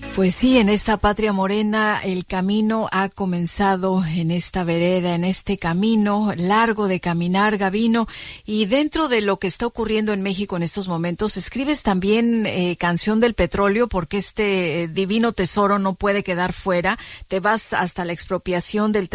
Pues sí, en esta patria morena el camino ha comenzado, en esta vereda, en este camino largo de caminar, Gavino, y dentro de lo que está ocurriendo en México en estos momentos, escribes también Canción del Petróleo, porque este divino tesoro no puede quedar fuera. Te vas hasta la expropiación del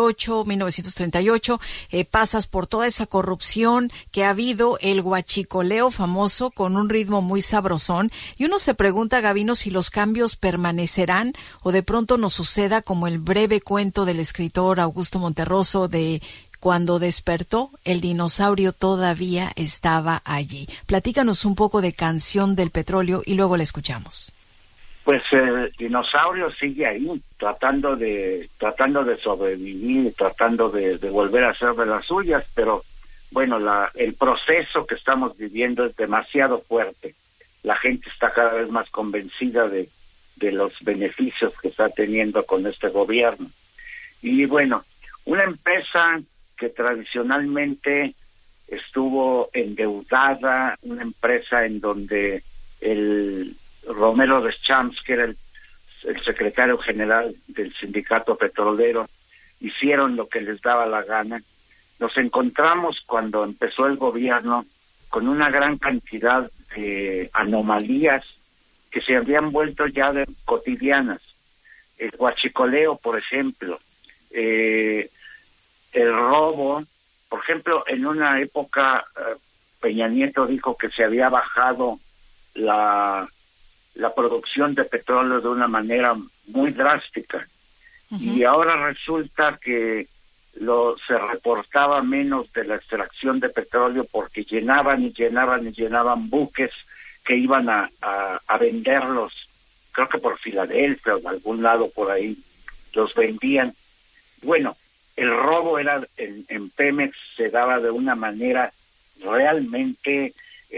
1938, pasas por toda esa corrupción que ha habido, el huachicoleo famoso con un ritmo muy sabrosón, y uno se pregunta, Gavino, si los cambios permanecerán o de pronto nos suceda como el breve cuento del escritor Augusto Monterroso de Cuando despertó, el dinosaurio todavía estaba allí. Platícanos un poco de Canción del Petróleo y luego la escuchamos. Pues el dinosaurio sigue ahí, tratando de sobrevivir, tratando de volver a hacer de las suyas, pero bueno, el proceso que estamos viviendo es demasiado fuerte. La gente está cada vez más convencida de los beneficios que está teniendo con este gobierno. Y bueno, una empresa que tradicionalmente estuvo endeudada, una empresa en donde el Romero Deschamps, que era el secretario general del sindicato petrolero, hicieron lo que les daba la gana. Nos encontramos cuando empezó el gobierno con una gran cantidad de anomalías que se habían vuelto ya cotidianas. El huachicoleo, por ejemplo, el robo. Por ejemplo, en una época Peña Nieto dijo que se había bajado la producción de petróleo de una manera muy drástica. Uh-huh. Y ahora resulta que se reportaba menos de la extracción de petróleo porque llenaban buques que iban a venderlos, creo que por Filadelfia o de algún lado por ahí, los vendían. Bueno, el robo era en Pemex se daba de una manera realmente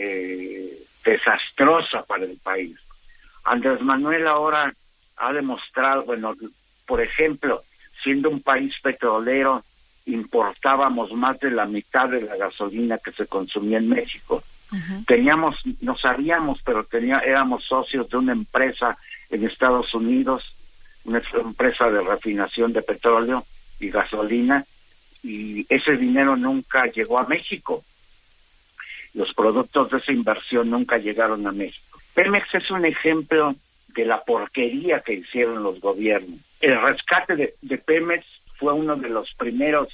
desastrosa para el país. Andrés Manuel ahora ha demostrado, bueno, por ejemplo, siendo un país petrolero, importábamos más de la mitad de la gasolina que se consumía en México. Uh-huh. No sabíamos, pero éramos socios de una empresa en Estados Unidos, una empresa de refinación de petróleo y gasolina, y ese dinero nunca llegó a México. Los productos de esa inversión nunca llegaron a México. Pemex es un ejemplo de la porquería que hicieron los gobiernos. El rescate de Pemex fue uno de los primeros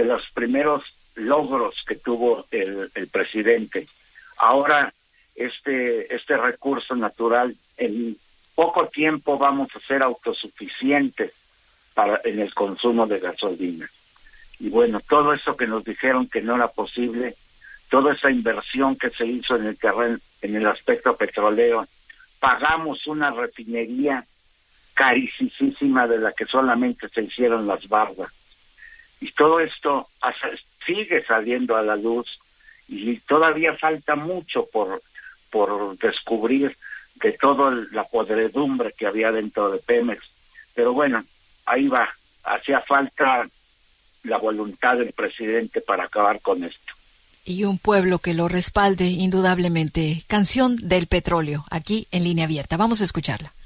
logros que tuvo el presidente. Ahora este recurso natural, en poco tiempo vamos a ser autosuficientes en el consumo de gasolina. Y bueno, todo eso que nos dijeron que no era posible, toda esa inversión que se hizo en el terreno, en el aspecto petrolero, pagamos una refinería carísima de la que solamente se hicieron las bardas. Y todo esto sigue saliendo a la luz y todavía falta mucho por descubrir de toda la podredumbre que había dentro de Pemex. Pero bueno, ahí va. Hacía falta la voluntad del presidente para acabar con esto. Y un pueblo que lo respalde, indudablemente. Canción del Petróleo, aquí en Línea Abierta. Vamos a escucharla.